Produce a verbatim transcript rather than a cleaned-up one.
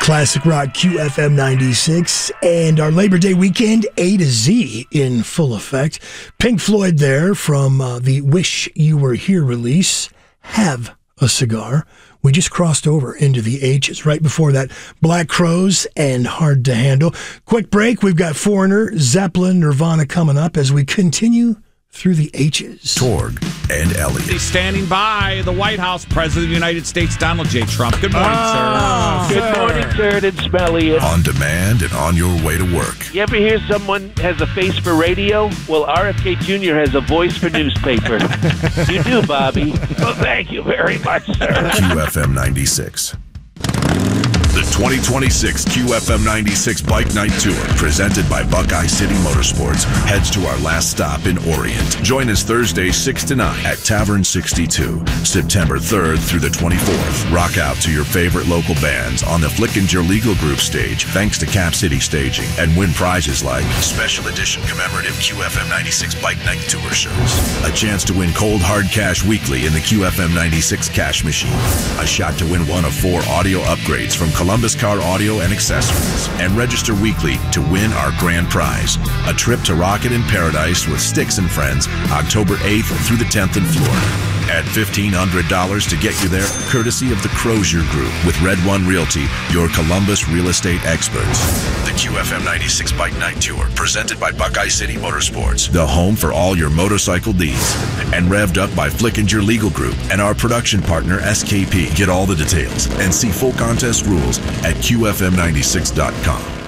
Classic Rock Q F M ninety-six, and our Labor Day weekend A to Z in full effect. Pink Floyd there from uh, the Wish You Were Here release, Have a Cigar. We just crossed over into the H's. Right before that, Black Crowes and Hard to Handle. Quick break. We've got Foreigner, Zeppelin, Nirvana coming up as we continue through the H's. Torg and Elliot. He's standing by the White House, President of the United States, Donald J. Trump. Good morning, oh, sir. Good morning, sir. It's smelly. On demand and on your way to work. You ever hear someone has a face for radio? Well, R F K Junior has a voice for newspaper. You do, Bobby. Well, thank you very much, sir. Q F M ninety-six. The twenty twenty-six Q F M ninety-six Bike Night Tour, presented by Buckeye City Motorsports, heads to our last stop in Orient. Join us Thursday, six to nine at Tavern sixty-two, September third through the twenty-fourth. Rock out to your favorite local bands on the Flickinger Legal Group stage, thanks to Cap City Staging, and win prizes like special edition commemorative Q F M ninety-six Bike Night Tour shirts, a chance to win cold hard cash weekly in the Q F M ninety-six cash machine, a shot to win one of four audio upgrades from Columbus Car Audio and Accessories, and register weekly to win our grand prize, a trip to Rocket in Paradise with Styx and Friends, October eighth through the tenth in Florida. At fifteen hundred dollars to get you there, courtesy of the Crozier Group with Red One Realty, your Columbus real estate experts. The Q F M ninety-six Bike Night Tour, presented by Buckeye City Motorsports, the home for all your motorcycle needs, and revved up by Flickinger Legal Group and our production partner S K P. Get all the details and see full contest rules at Q F M ninety-six dot com.